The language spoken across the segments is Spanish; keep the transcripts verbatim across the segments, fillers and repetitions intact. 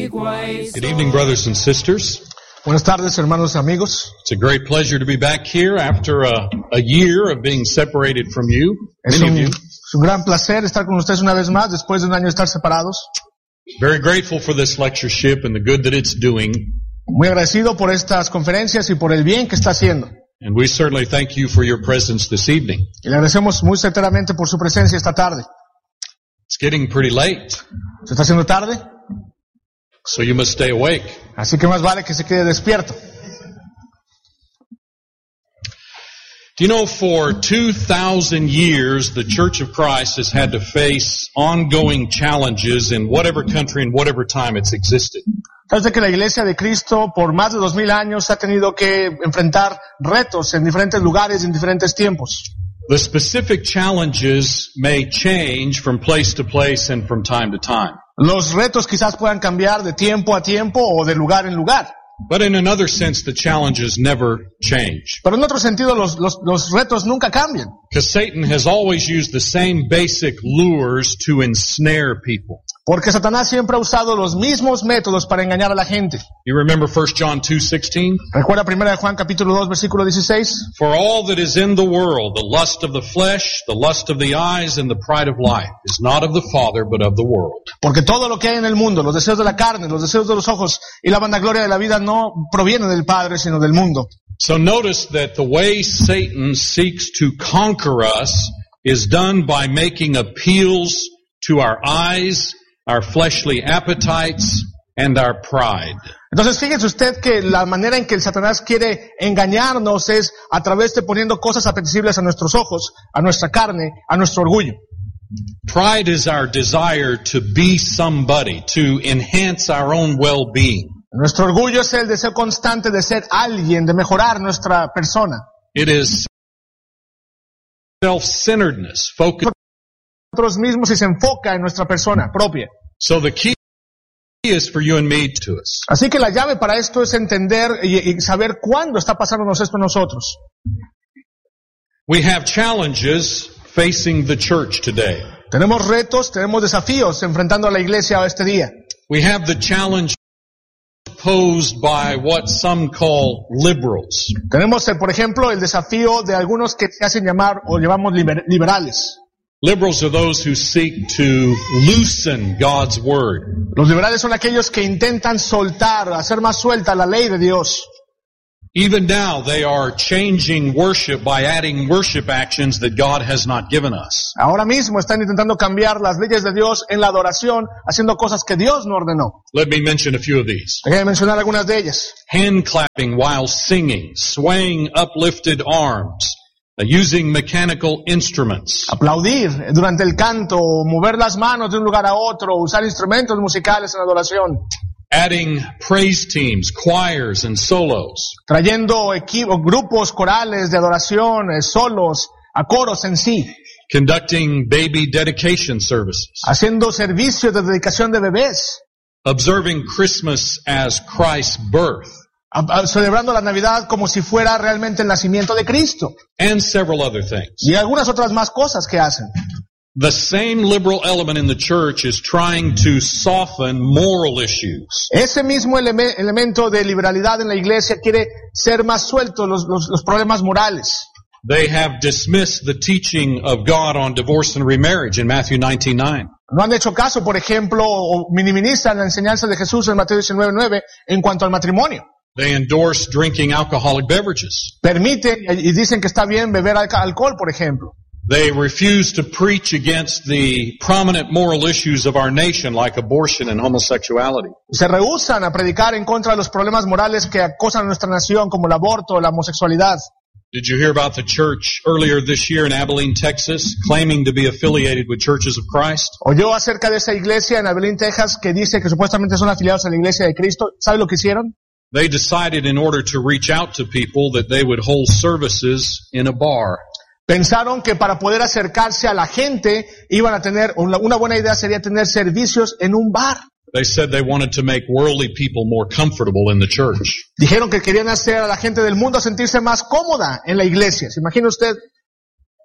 music ways. Good evening, brothers and sisters. Buenas tardes, hermanos y amigos. It's a great pleasure to be back here after a, a year of being separated from you, Es many un, of you. es un gran placer estar con ustedes una vez más después de un año de estar separados. Very grateful for this lectureship and the good that it's doing. Muy agradecido por estas conferencias y por el bien que está haciendo. And we certainly thank you for your presence this evening. Y le agradecemos muy sinceramente por su presencia esta tarde. It's getting pretty late, Se está haciendo tarde, so you must stay awake. así que más vale que se quede despierto. Do you know, for two thousand years, the Church of Christ has had to face ongoing challenges in whatever country and whatever time it's existed. Sabes que la Iglesia de Cristo por más de dos mil años ha tenido que enfrentar retos en diferentes lugares y en diferentes tiempos. The specific challenges may change from place to place and from time to time. Los retos quizás puedan cambiar de tiempo a tiempo o de lugar en lugar. But in another sense, the challenges never change. Pero en otro sentido, los, los, los retos nunca cambian. Because Satan has always used the same basic lures to ensnare people. Porque Satanás siempre ha usado los mismos métodos para engañar a la gente. You remember First John two sixteen? Recuerda primera de Juan capítulo dos versículo dieciséis. For all that is in the world, the lust of the flesh, the lust of the eyes, and the pride of life, is not of the Father, but of the world. Porque todo lo que hay en el mundo, los deseos de la carne, los deseos de los ojos y la vanagloria de la vida no provienen del Padre, sino del mundo. So notice that the way Satan seeks to conquer us is done by making appeals to our eyes, our fleshly appetites, and our pride. Entonces fíjese usted que la manera en que el Satanás quiere engañarnos es a través de poniendo cosas apetecibles a nuestros ojos, a nuestra carne, a nuestro orgullo. Pride is our desire to be somebody, to enhance our own well-being. Nuestro orgullo es el deseo constante de ser alguien, de mejorar nuestra persona. It is self-centeredness, focus. Nosotros mismos y se enfoca en nuestra persona propia. So the key is for you and me to us. Así que la llave para esto es entender y, y saber cuándo está pasándonos esto a nosotros. We have challenges facing the church today. Tenemos retos, tenemos desafíos enfrentando a la iglesia este día. We have the challenge posed by what some call liberals. Tenemos, eh, por ejemplo, el desafío de algunos que se hacen llamar o llamamos liber- liberales. Liberals are those who seek to loosen God's word. Los liberales son aquellos que intentan soltar, hacer más suelta la ley de Dios. Even now they are changing worship by adding worship actions that God has not given us. Ahora mismo están intentando cambiar las leyes de Dios en la adoración, haciendo cosas que Dios no ordenó. Let me mention a few of these. Déjenme mencionar algunas de ellas. Hand clapping while singing, swaying uplifted arms, uh, using mechanical instruments, Aplaudir durante el canto, mover las manos de un lugar a otro, usar instrumentos musicales en adoración. adding praise teams, choirs, and solos, Trayendo equipos, grupos corales de adoración, eh, solos, a coros en sí. conducting baby dedication services, Haciendo servicios de dedicación de bebés. observing Christmas as Christ's birth, A- a- celebrando la Navidad como si fuera realmente el nacimiento de Cristo. and several other things. Y algunas otras más cosas que hacen. The same liberal element in the church is trying to soften moral issues. Ese mismo eleme- elemento de liberalidad en la iglesia quiere ser más suelto los, los, los problemas morales. They have dismissed the teaching of God on divorce and remarriage in Matthew nineteen nine. No han hecho caso, por ejemplo, o minimizan la enseñanza de Jesús en Mateo diecinueve nueve en cuanto al matrimonio. They endorse drinking alcoholic beverages. Permiten y dicen que está bien beber alca- alcohol, por ejemplo. They refuse to preach against the prominent moral issues of our nation like abortion and homosexuality. Se rehúsan a predicar en contra de los problemas morales que acosan a nuestra nación, como el aborto o la homosexualidad. Did you hear about the church earlier this year in Abilene, Texas, claiming to be affiliated with Churches of Christ? Oyó acerca de esa iglesia en Abilene, Texas, que dice que supuestamente son afiliados a la iglesia de Cristo. ¿Sabe lo que hicieron? They decided in order to reach out to people that they would hold services in a bar. Pensaron que para poder acercarse a la gente iban a tener, una una buena idea sería tener servicios en un bar. They said they wanted to make worldly people more comfortable in the church. Dijeron que querían hacer a la gente del mundo sentirse más cómoda en la iglesia. ¿Se imagina usted?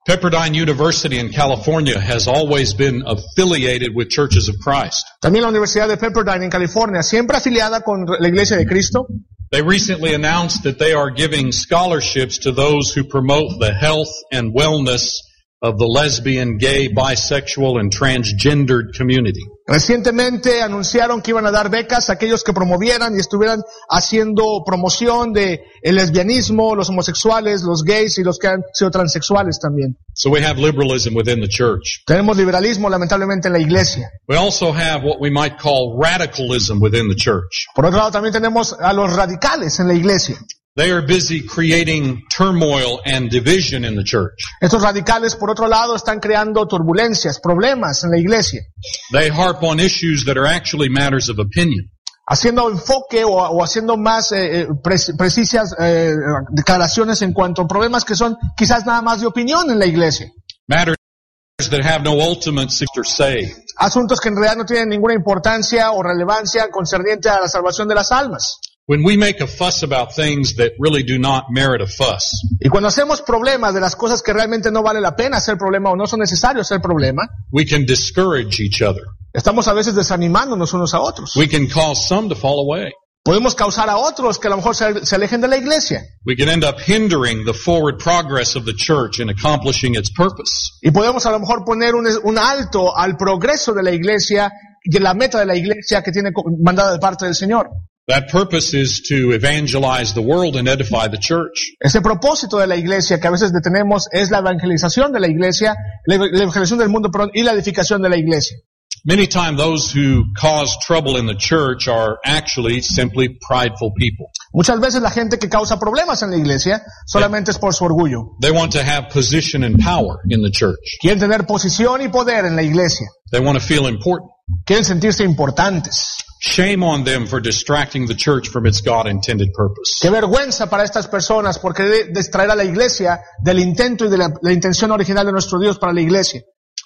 Pepperdine University in California has always been affiliated with Churches of Christ. También la Universidad de Pepperdine en California, siempre afiliada con la Iglesia de Cristo. They recently announced that they are giving scholarships to those who promote the health and wellness of the lesbian, gay, bisexual, and transgendered community. Recientemente anunciaron que iban a dar becas a aquellos que promovieran y estuvieran haciendo promoción de el lesbianismo, los homosexuales, los gays y los que han sido transexuales también. So we have liberalism within the church. Tenemos liberalismo lamentablemente en la iglesia. We also have what we might call radicalism within the church. Por otro lado también tenemos a los radicales en la iglesia. They are busy creating turmoil and division in the church. Estos radicales, por otro lado, están creando turbulencias, problemas en la iglesia. They harp on issues that are actually matters of opinion. Haciendo enfoque o, o haciendo más eh, pre- precisas eh, declaraciones en cuanto a problemas que son quizás nada más de opinión en la iglesia. Matters that have no ultimate say. Asuntos que en realidad no tienen ninguna importancia o relevancia concerniente a la salvación de las almas. When we make a fuss about things that really do not merit a fuss. Y cuando hacemos problemas de las cosas que realmente no vale la pena hacer problema o no son necesarios ser problema, we can discourage each other. Estamos a veces desanimándonos unos a otros. We can cause some to fall away. Podemos causar a otros que a lo mejor se, se alejen de la iglesia. We can end up hindering the forward progress of the church in accomplishing its purpose. Y podemos a lo mejor poner un, un alto al progreso de la iglesia y la meta de la iglesia que tiene mandada de parte del Señor. That purpose is to evangelize the world and edify the church. Ese propósito de la iglesia que a veces detenemos es la evangelización de la iglesia, la evangelización del mundo, perdón, y la edificación de la iglesia. Many times those who cause trouble in the church are actually simply prideful people. Muchas veces la gente que causa problemas en la iglesia solamente es por su orgullo. They want to have position and power in the church. Quieren tener posición y poder en la iglesia. They want to feel important. Quieren sentirse importantes. Shame on them for distracting the church from its God-intended purpose. Qué vergüenza para estas personas por querer distraer a la iglesia del intento y de la, la intención original de nuestro Dios para la iglesia.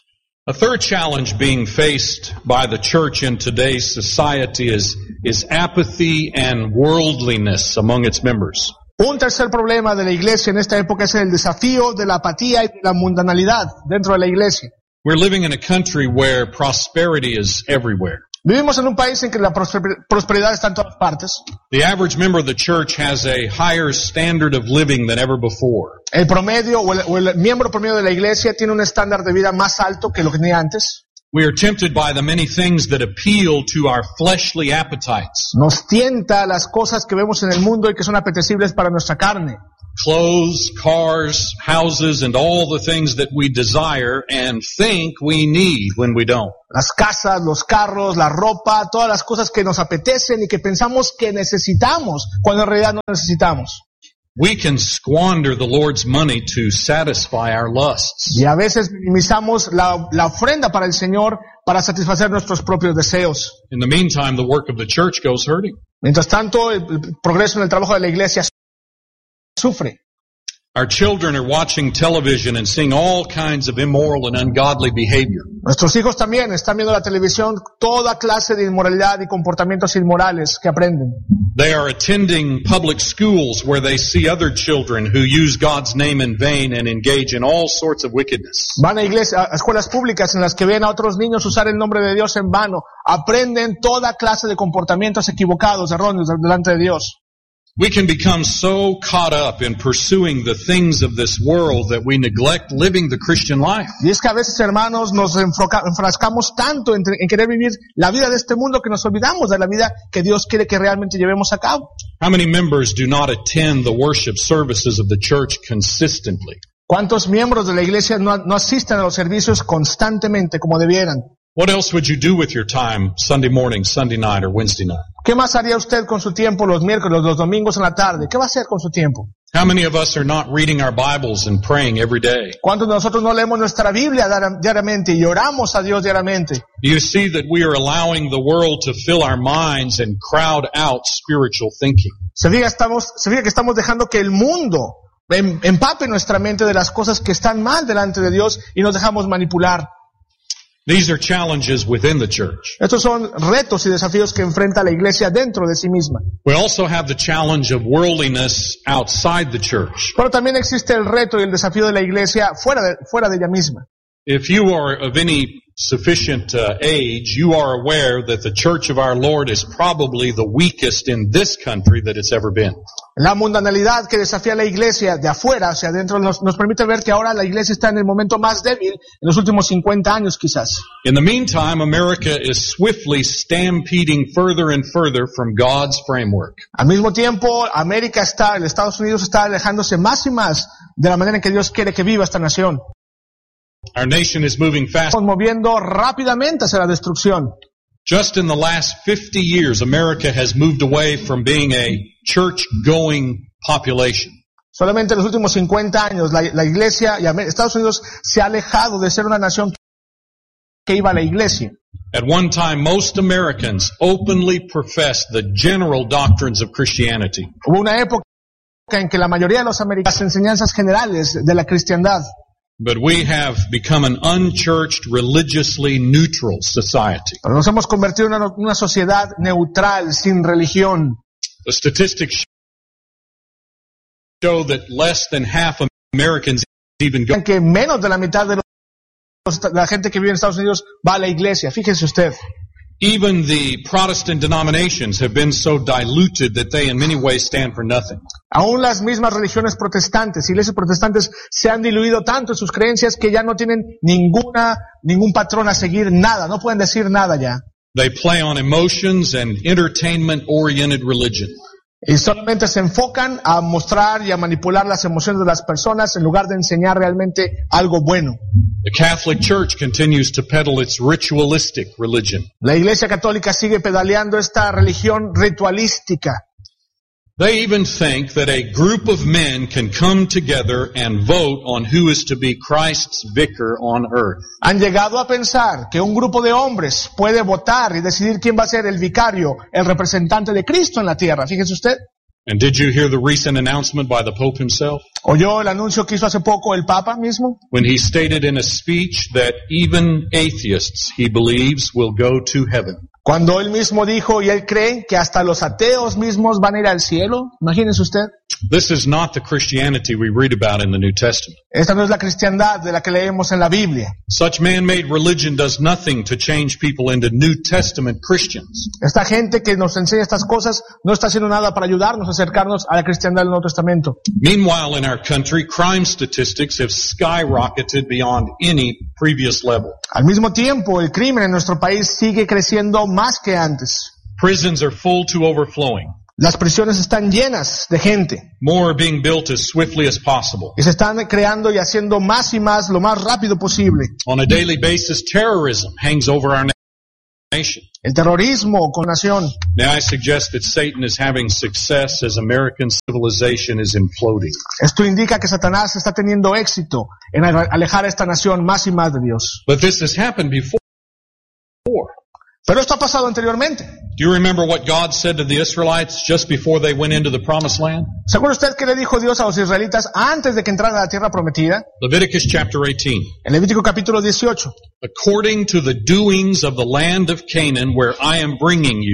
A third challenge being faced by the church in today's society is, is apathy and worldliness among its members. Un tercer problema de la iglesia en esta época es el desafío de la apatía y de la mundanalidad dentro de la iglesia. We're living in a country where prosperity is everywhere. Vivimos en un país en que la prosperidad está en todas partes. The average member of the church has a higher standard of living than ever before. El promedio o el, o el miembro promedio de la iglesia tiene un estándar de vida más alto que lo que tenía antes. We are tempted by the many things that appeal to our fleshly appetites. Nos tienta las cosas que vemos en el mundo y que son apetecibles para nuestra carne. Clothes, cars, houses, and all the things that we desire and think we need when we don't. Las casas, los carros, la ropa, todas las cosas que nos apetecen y que pensamos que necesitamos, cuando en realidad no necesitamos. We can squander the Lord's money to satisfy our lusts. Y a veces minimizamos la, la ofrenda para el Señor para satisfacer nuestros propios deseos. In the meantime, the work of the church goes hurting. Mientras tanto, el, el progreso en el trabajo de la iglesia sufre. Our children are watching television and seeing all kinds of immoral and ungodly behavior. Nuestros hijos también están viendo la televisión, toda clase de inmoralidad y comportamientos inmorales que aprenden. They are attending public schools where they see other children who use God's name in vain and engage in all sorts of wickedness. Van a iglesia, a escuelas públicas en las que ven a otros niños usar el nombre de Dios en vano. Aprenden toda clase de comportamientos equivocados, erróneos delante de Dios. We can become so caught up in pursuing the things of this world that we neglect living the Christian life. Y es que a veces, hermanos, nos enfroca, enfrascamos tanto en, en querer vivir la vida de este mundo que nos olvidamos de la vida que Dios quiere que realmente llevemos a cabo. How many members do not attend the worship services of the church consistently? ¿Cuántos miembros de la iglesia no, no asisten a los servicios constantemente como debieran? What else would you do with your time Sunday morning, Sunday night, or Wednesday night? ¿Qué más haría usted con su tiempo los miércoles, los domingos en la tarde? ¿Qué va a hacer con su tiempo? How many of us are not reading our Bibles and praying every day? ¿Cuántos de nosotros no leemos nuestra Biblia diariamente y oramos a Dios diariamente? Do you see that we are allowing the world to fill our minds and crowd out spiritual thinking? Se fija, estamos, se fija que estamos dejando que el mundo empape nuestra mente de las cosas que están mal delante de Dios y nos dejamos manipular. These are challenges within the church. Estos son retos y desafíos que enfrenta la iglesia dentro de sí misma. We also have the challenge of worldliness outside the church. Pero también existe el reto y el desafío de la iglesia fuera de, fuera de ella misma. If you are of any sufficient uh, age, you are aware that the church of our Lord is probably the weakest in this country that it's ever been. La mundanalidad que desafía a la iglesia de afuera, o sea, adentro, nos, nos permite ver que ahora la iglesia está en el momento más débil en los últimos cincuenta años quizás. In the meantime, America is swiftly stampeding further and further from God's framework. Al mismo tiempo, América está, el Estados Unidos está alejándose más y más de la manera en que Dios quiere que viva esta nación. Our nation is moving fast. Estamos moviendo rápidamente hacia la destrucción. Just in the last fifty years, America has moved away from being a church-going population. Solamente en los últimos cincuenta años, la, la iglesia y Estados Unidos se ha alejado de ser una nación que iba a la iglesia. At one time, most Americans openly professed the general doctrines of Christianity. Hubo una época en que la mayoría de los americanos, las enseñanzas generales de la cristiandad. But we have become an unchurched, religiously neutral society. Pero nos hemos convertido en una, una sociedad neutral, sin religión. The statistics show that less than half of Americans even go. Que menos de la mitad de los, la gente que vive en Estados Unidos va a la iglesia. Fíjese usted. Even the Protestant denominations have been so diluted that they in many ways stand for nothing. Aún las mismas religiones protestantes, iglesias protestantes, se han diluido tanto en sus creencias que ya no tienen ninguna, ningún patrón a seguir, nada, no pueden decir nada ya. They play on emotions and entertainment-oriented religion. Y solamente se enfocan a mostrar y a manipular las emociones de las personas en lugar de enseñar realmente algo bueno. The Catholic Church continues to peddle its ritualistic religion. La Iglesia Católica sigue pedaleando esta religión ritualística. They even think that a group of men can come together and vote on who is to be Christ's vicar on earth. Han llegado a pensar que un grupo de hombres puede votar y decidir quién va a ser el vicario, el representante de Cristo en la tierra. Fíjese usted. And did you hear the recent announcement by the Pope himself? ¿Oyó el anuncio que hizo hace poco el Papa mismo? When he stated in a speech that even atheists, he believes, will go to heaven. Cuando él mismo dijo y él cree que hasta los ateos mismos van a ir al cielo. Imagínese usted. This is not the Christianity we read about in the New Testament. Esta no es la cristiandad de la que leemos en la Biblia. Such man-made religion does nothing to change people into New Testament Christians. Esta gente que nos enseña estas cosas no está haciendo nada para ayudarnos a acercarnos a la cristiandad del Nuevo Testamento. Meanwhile, in our country, crime statistics have skyrocketed beyond any previous level. Al mismo tiempo, el crimen en nuestro país sigue creciendo más que antes. Prisons are full to overflowing. Las prisiones están llenas de gente. More are being built as swiftly as possible. Y se están creando y haciendo más y más lo más rápido posible. On a daily basis, terrorism hangs over our nation. El terrorismo con nación. Now I suggest that Satan is having success as American civilization is imploding. Esto indica que Satanás está teniendo éxito en alejar a esta nación más y más de Dios. But this has happened before. Pero esto ha pasado anteriormente. Do you remember what God said to the Israelites just before they went into the promised land? ¿Se acuerda usted qué le dijo Dios a los israelitas antes de que entraran a la tierra prometida? Leviticus chapter eighteen. En Levítico capítulo dieciocho. According to the doings of the land of Canaan where I am bringing you.